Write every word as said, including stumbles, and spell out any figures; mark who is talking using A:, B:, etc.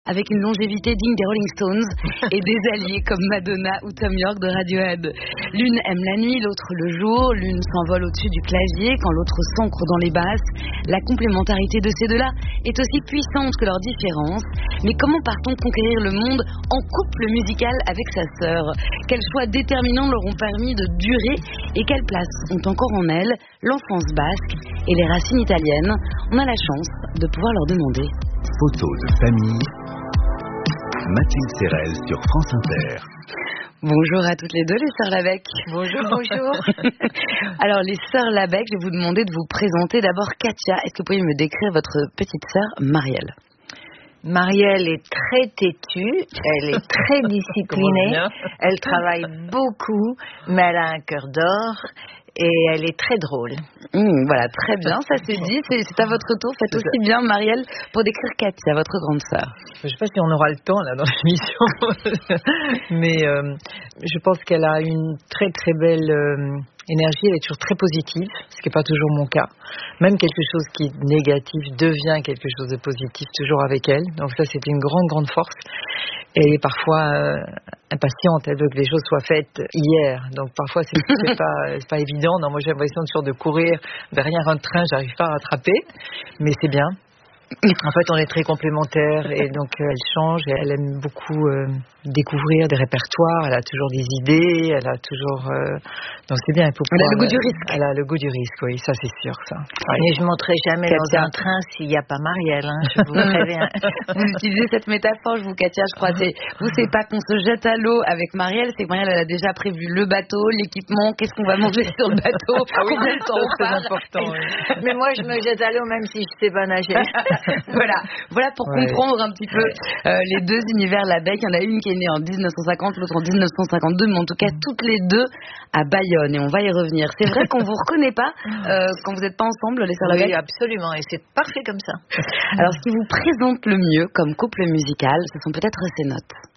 A: Avec une longévité digne des Rolling Stones et des alliés comme Madonna ou Thom Yorke de Radiohead. L'une aime la nuit, l'autre le jour, l'une s'envole au-dessus du clavier quand l'autre s'ancre dans les basses. La complémentarité de ces deux-là est aussi puissante que leurs différences. Mais comment part-on conquérir le monde en couple musical avec sa sœur? Quels choix déterminants leur ont permis de durer et quelle place ont encore en elles l'enfance basque et les racines italiennes? On a la chance de pouvoir leur demander.
B: Photos de famille. Mathilde Serrel sur France Inter.
A: Bonjour à toutes les deux, les sœurs Labec.
C: Bonjour, bonjour.
A: Alors, les sœurs Labec, je vais vous demander de vous présenter. D'abord, Katia, est-ce que vous pourriez me décrire votre petite sœur Marielle?
C: Marielle est très têtue, elle est très disciplinée, elle travaille beaucoup, mais elle a un cœur d'or et elle est très drôle.
A: Mmh, voilà, très bien, ça c'est dit, c'est, c'est à votre tour. Faites aussi bien, Marielle, pour décrire Katia, votre grande sœur.
D: Je ne sais pas si on aura le temps là dans l'émission, mais euh, je pense qu'elle a une très très belle euh, énergie, elle est toujours très positive, ce qui n'est pas toujours mon cas. Même quelque chose qui est négatif devient quelque chose de positif toujours avec elle. Donc ça, c'est une grande, grande force. Elle est parfois euh, impatiente, elle veut que les choses soient faites hier. Donc parfois, c'est, c'est, pas, c'est pas évident. Non, moi, j'ai l'impression toujours de courir derrière un train, j'arrive pas à rattraper. Mais c'est bien. En fait, on est très complémentaires et donc euh, elle change et elle aime beaucoup euh, découvrir des répertoires. Elle a toujours des idées, elle a toujours. Euh... Donc c'est bien. Elle,
A: elle a le goût du risque.
D: Elle a le goût du risque, oui, ça c'est sûr, ça.
C: Ouais. Mais je ne monterai jamais Katia. Dans un train s'il n'y a pas Marielle. Hein, je vous préviens.
A: Vous utilisez cette métaphore, je vous, Katia, je crois. C'est, vous, c'est pas qu'on se jette à l'eau avec Marielle, c'est que Marielle, elle a déjà prévu le bateau, l'équipement, qu'est-ce qu'on va manger sur le bateau,
D: ah oui,
A: combien de temps on
D: c'est
A: part.
D: important. Oui.
C: Mais moi, je me jette à l'eau même si je ne sais pas nager.
A: Voilà, voilà pour ouais. comprendre un petit peu euh, les deux univers Labec. Il y en a une qui est née en dix-neuf cent cinquante, l'autre en dix-neuf cent cinquante-deux, mais en tout cas toutes les deux à Bayonne et on va y revenir. C'est vrai qu'on vous reconnaît pas euh, quand vous n'êtes pas ensemble, les sœurs Labec?
C: Oui, absolument, et c'est parfait comme ça.
A: Alors ce qui vous présente le mieux comme couple musical, ce sont peut-être ces notes.